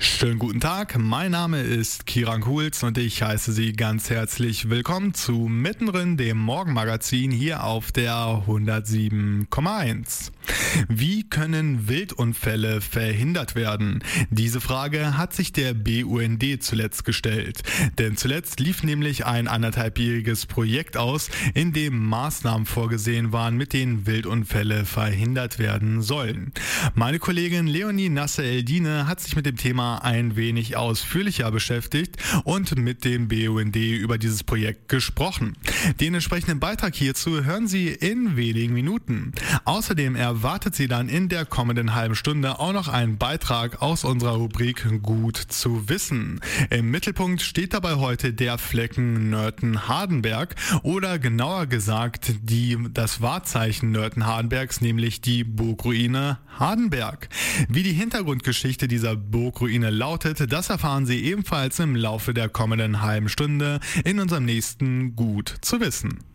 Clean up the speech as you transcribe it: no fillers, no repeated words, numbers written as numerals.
Schönen guten Tag, mein Name ist Kiran Kuhls und ich heiße Sie ganz herzlich willkommen zu Mittendrin, dem Morgenmagazin hier auf der 107,1. Wie können Wildunfälle verhindert werden? Diese Frage hat sich der BUND zuletzt gestellt. Denn zuletzt lief nämlich ein 1,5-jähriges Projekt aus, in dem Maßnahmen vorgesehen waren, mit denen Wildunfälle verhindert werden sollen. Meine Kollegin Leonie Nasser-Eldine hat sich mit dem Thema ein wenig ausführlicher beschäftigt und mit dem BUND über dieses Projekt gesprochen. Den entsprechenden Beitrag hierzu hören Sie in wenigen Minuten. Außerdem erwartet Sie dann in der kommenden halben Stunde auch noch einen Beitrag aus unserer Rubrik Gut zu wissen. Im Mittelpunkt steht dabei heute der Flecken Nörten-Hardenberg oder genauer gesagt das Wahrzeichen Nörten-Hardenbergs, nämlich die Burgruine Hardenberg. Wie die Hintergrundgeschichte dieser Burgruine lautet, das erfahren Sie ebenfalls im Laufe der kommenden halben Stunde in unserem nächsten Gut zu wissen.